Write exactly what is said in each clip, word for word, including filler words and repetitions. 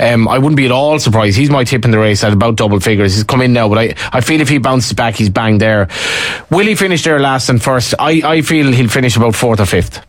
Um, I wouldn't be at all surprised. He's my tip in the race at about double figures. He's come in now, but I, I feel if he bounces back, he's bang there. Will he finish there last and first? I, I feel he'll finish about fourth or fifth.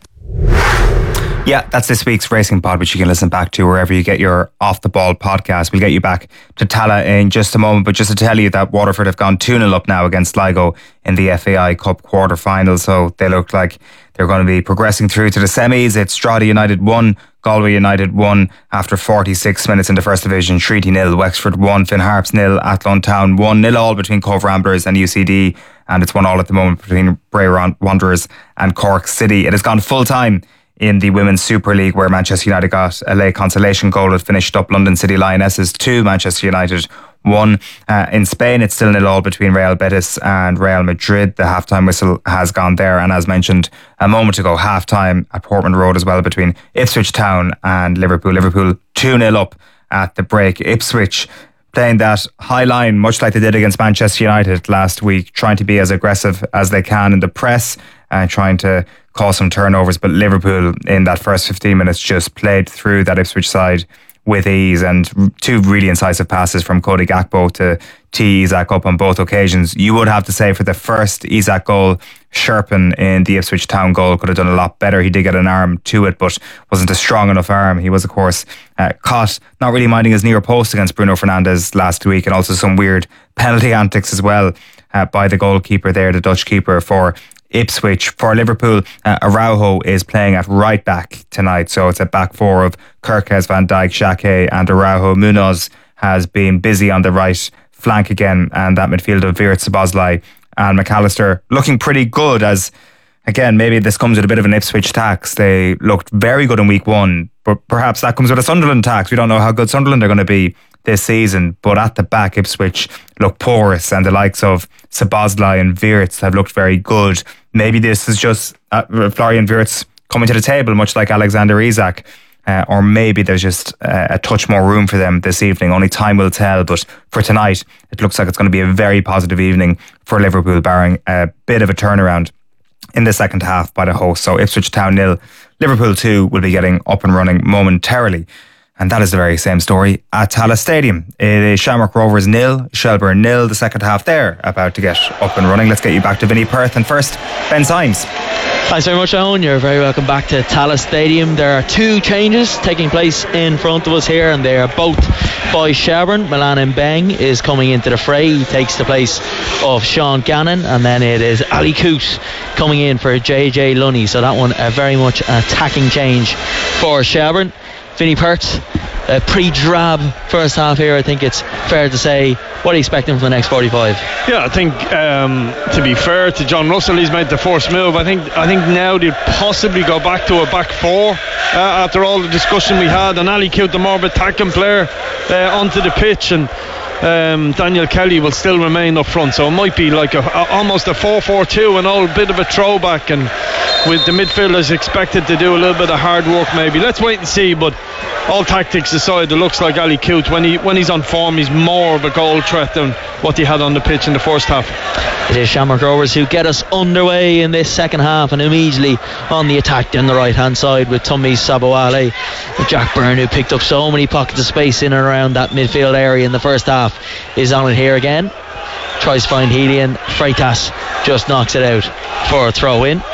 Yeah, that's this week's Racing Pod, which you can listen back to wherever you get your Off the Ball podcast. We'll get you back to Tala in just a moment, but just to tell you that Waterford have gone two nil up now against Sligo in the F A I Cup quarter-final, so they look like they're going to be progressing through to the semis. It's Strada United one, Galway United one after forty-six minutes in the First Division. Treaty nil, Wexford one, Finn Harps nil, Athlone Town one, nil all between Cove Ramblers and U C D, and it's one all at the moment between Bray Wanderers and Cork City. It has gone full-time in the Women's Super League, where Manchester United got a late consolation goal. It finished up London City Lionesses two, Manchester United one. Uh, in Spain, it's still nil all between Real Betis and Real Madrid. The halftime whistle has gone there, and as mentioned a moment ago, halftime at Portman Road as well between Ipswich Town and Liverpool. Liverpool two nil up at the break. Ipswich playing that high line, much like they did against Manchester United last week, trying to be as aggressive as they can in the press and trying to cause some turnovers. But Liverpool in that first fifteen minutes just played through that Ipswich side with ease, and two really incisive passes from Cody Gakpo to tee Isak up on both occasions. You would have to say for the first Isak goal, Sherpin in the Ipswich Town goal could have done a lot better. He did get an arm to it, but wasn't a strong enough arm. He was, of course, uh, caught not really minding his near post against Bruno Fernandes last week, and also some weird penalty antics as well uh, by the goalkeeper there, the Dutch keeper for Ipswich. For Liverpool, uh, Araujo is playing at right back tonight, so it's a back four of Kirkes, Van Dijk, Xhaka and Araujo. Munoz has been busy on the right flank again, and that midfield of Virat, Szoboszlai and McAllister looking pretty good, as again, maybe this comes with a bit of an Ipswich tax. They looked very good in week one, but perhaps that comes with a Sunderland tax. We don't know how good Sunderland are going to be this season, but at the back Ipswich look porous, and the likes of Szoboszlai and Wirtz have looked very good. Maybe this is just uh, Florian Wirtz coming to the table, much like Alexander Isak, uh, or maybe there's just uh, a touch more room for them this evening. Only time will tell, but for tonight it looks like it's going to be a very positive evening for Liverpool, barring a bit of a turnaround in the second half by the hosts. So Ipswich Town nil, Liverpool two will be getting up and running momentarily. And that is the very same story at Tallaght Stadium. It is Shamrock Rovers nil, Shelbourne nil. The second half there about to get up and running. Let's get you back to Vinnie Perth. And first, Ben Symes. Thanks very much, Owen. You're very welcome back to Tallaght Stadium. There are two changes taking place in front of us here, and they are both by Shelbourne. Milan Mbeng is coming into the fray. He takes the place of Sean Gannon, and then it is Ali Coote coming in for J J Lunny. So that one a very much attacking change for Shelbourne. Vinnie Perth, a pretty drab first half here, I think it's fair to say. What are you expecting from the next forty-five? Yeah, I think um, to be fair to John Russell, he's made the first move. I think I think now they'd possibly go back to a back four uh, after all the discussion we had, and Ali Coote, the more of attacking player, uh, onto the pitch, and Um, Daniel Kelly will still remain up front, so it might be like a, a, almost a four four two, an old bit of a throwback, and with the midfielders expected to do a little bit of hard work maybe. Let's wait and see, but all tactics aside, it looks like Ali Coote, when he when he's on form, he's more of a goal threat than what he had on the pitch in the first half. It is Shamrock Rovers who get us underway in this second half, and immediately on the attack down the right hand side with Tommy Sabawale and Jack Byrne, who picked up so many pockets of space in and around that midfield area in the first half, is on it here again. Tries to find Healy, and Freitas just knocks it out for a throw in.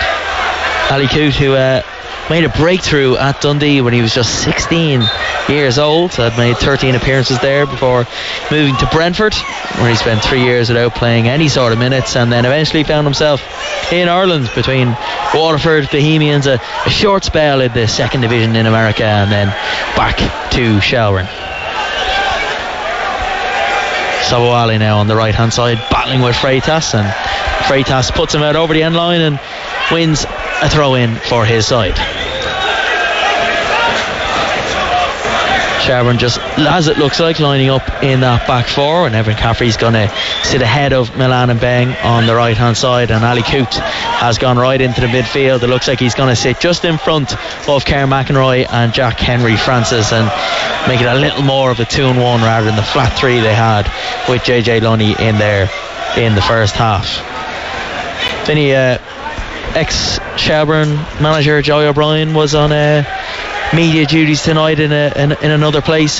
Ali Coote, who uh, made a breakthrough at Dundee when he was just sixteen years old, had made thirteen appearances there before moving to Brentford, where he spent three years without playing any sort of minutes, and then eventually found himself in Ireland between Waterford, Bohemians, a, a short spell in the second division in America, and then back to Shelbourne. Sabawale now on the right hand side, battling with Freitas, and Freitas puts him out over the end line and wins a throw in for his side. Shelbourne just, as it looks like, lining up in that back four, and Evan Caffrey's going to sit ahead of Milan Mbeng on the right hand side, and Ali Coote has gone right into the midfield. It looks like he's going to sit just in front of Karen McEnroy and Jack Henry Francis, and make it a little more of a two and one rather than the flat three they had with J J Lunny in there in the first half. Vinny, uh, ex-Shelbourne manager Joey O'Brien was on uh, media duties tonight in, a, in, in another place